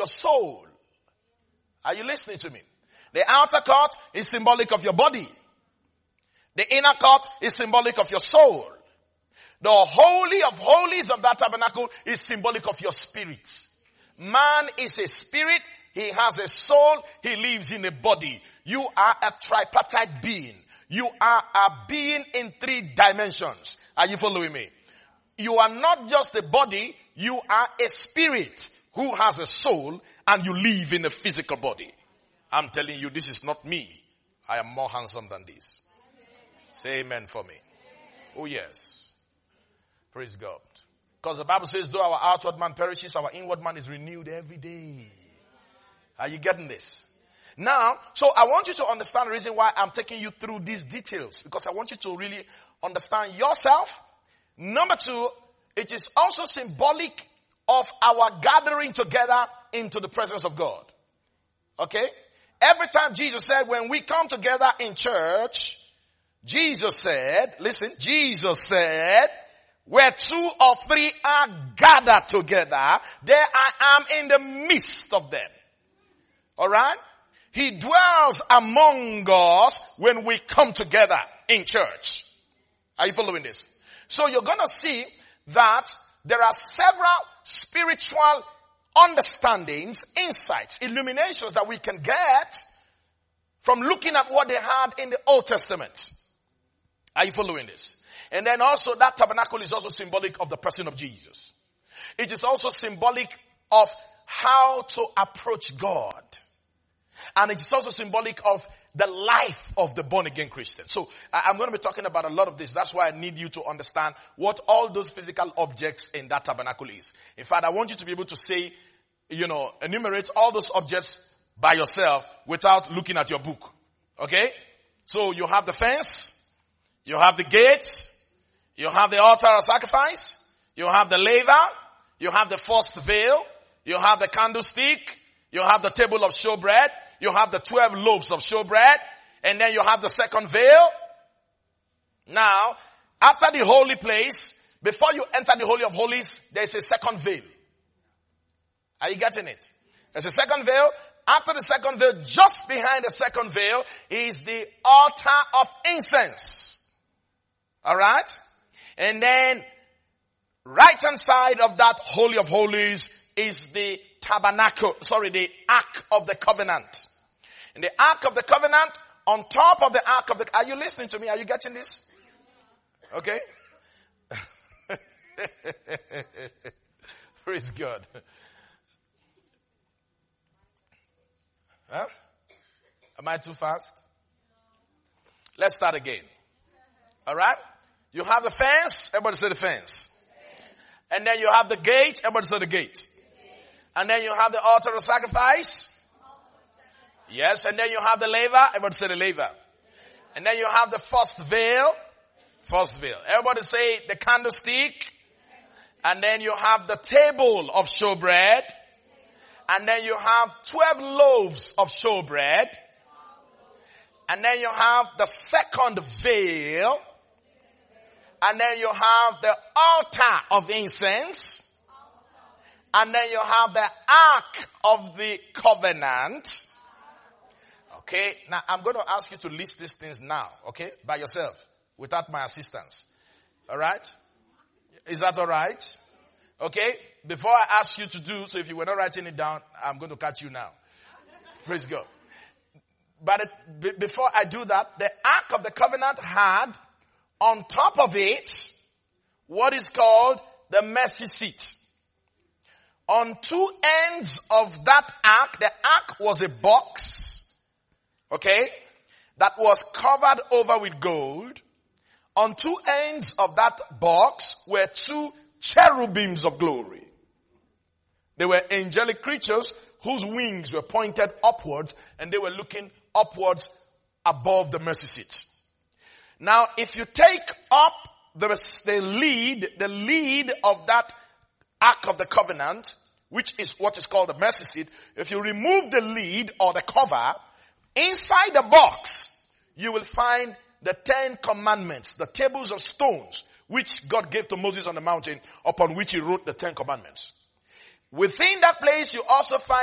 your soul. Are you listening to me? The outer court is symbolic of your body. The inner court is symbolic of your soul. The holy of holies of that tabernacle is symbolic of your spirit. Man is a spirit. He has a soul. He lives in a body. You are a tripartite being. You are a being in 3 dimensions. Are you following me? You are not just a body. You are a spirit who has a soul and you live in a physical body. I'm telling you, this is not me. I am more handsome than this. Say amen for me. Oh yes. Praise God. Because the Bible says, though our outward man perishes, our inward man is renewed every day. Are you getting this? Now, so I want you to understand the reason why I'm taking you through these details. Because I want you to really understand yourself. Number 2, it is also symbolic of our gathering together into the presence of God. Okay? Every time Jesus said, when we come together in church, Jesus said, listen, Jesus said, where 2 or 3 are gathered together, there I am in the midst of them. Alright? He dwells among us when we come together in church. Are you following this? So you're gonna see that there are several spiritual understandings, insights, illuminations that we can get from looking at what they had in the Old Testament. Are you following this? And then also that tabernacle is also symbolic of the person of Jesus. It is also symbolic of how to approach God. And it is also symbolic of the life of the born again Christian. So I'm going to be talking about a lot of this. That's why I need you to understand what all those physical objects in that tabernacle is. In fact, I want you to be able to say, enumerate all those objects by yourself without looking at your book. Okay? So you have the fence, you have the gate, you have the altar of sacrifice, you have the laver, you have the first veil, you have the candlestick, you have the table of showbread, you have the 12 loaves of showbread, and then you have the second veil. Now, after the holy place, before you enter the Holy of Holies, there's a second veil. Are you getting it? There's a second veil. After the second veil, just behind the second veil, is the altar of incense. Alright? And then, right hand side of that Holy of Holies is the the Ark of the Covenant. And the Ark of the Covenant, on top of the Ark of the, are you listening to me? Are you getting this? Okay? Praise God. Huh? Am I too fast? Let's start again. Alright? You have the fence, everybody say the fence. And then you have the gate, everybody say the gate. And then you have the altar of sacrifice. Yes, and then you have the laver, everybody say the laver. And then you have the first veil. First veil. Everybody say the candlestick. And then you have the table of showbread. And then you have 12 loaves of showbread. And then you have the second veil. And then you have the altar of incense. And then you have the Ark of the Covenant. Okay, now I'm going to ask you to list these things now, okay, by yourself, without my assistance. Alright? Is that alright? Okay, before I ask you to do, so if you were not writing it down, I'm going to catch you now. Praise God. But before I do that, the Ark of the Covenant had, on top of it, what is called the mercy seat. On 2 ends of that ark, the ark was a box, okay, that was covered over with gold. On 2 ends of that box were 2 cherubims of glory. They were angelic creatures whose wings were pointed upwards and they were looking upwards above the mercy seat. Now, if you take up the lead of that Ark of the Covenant, which is what is called the mercy seat, if you remove the lid or the cover, inside the box, you will find the 10 commandments, the tables of stones, which God gave to Moses on the mountain, upon which he wrote the 10 commandments. Within that place, you also find